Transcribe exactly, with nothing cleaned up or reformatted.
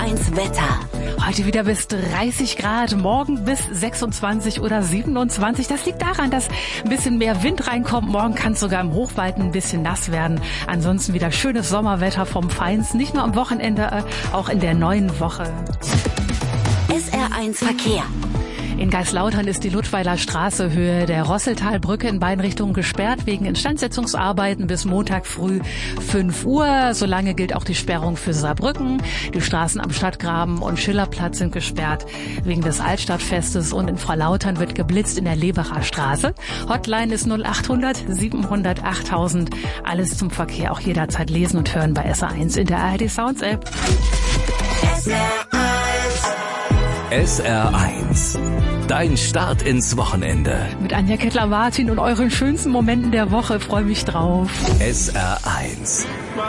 eins Wetter. Heute wieder bis dreißig Grad, morgen bis sechsundzwanzig oder siebenundzwanzig. Das liegt daran, dass ein bisschen mehr Wind reinkommt. Morgen kann es sogar im Hochwald ein bisschen nass werden. Ansonsten wieder schönes Sommerwetter vom Feinsten. Nicht nur am Wochenende, auch in der neuen Woche. S R eins Verkehr. In Geislautern ist die Ludweiler Straße Höhe der Rosseltalbrücke in beiden Richtungen gesperrt wegen Instandsetzungsarbeiten bis Montag früh fünf Uhr. Solange gilt auch die Sperrung für Saarbrücken. Die Straßen am Stadtgraben und Schillerplatz sind gesperrt wegen des Altstadtfestes und in Frau-Lautern wird geblitzt in der Leberer Straße. Hotline ist null achthundert siebenhundert achttausend. Alles zum Verkehr auch jederzeit lesen und hören bei S R eins in der A R D Sounds App. S R eins. S R eins. Dein Start ins Wochenende. Mit Anja Kettler-Martin und euren schönsten Momenten der Woche. Freue mich drauf. S R eins.